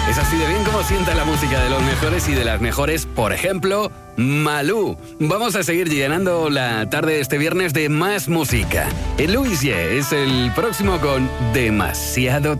Es así de bien como sienta la música de los mejores y de las mejores, por ejemplo, Malú. Vamos a seguir llenando la tarde este viernes de más música. Luis Ye es el próximo con Demasiado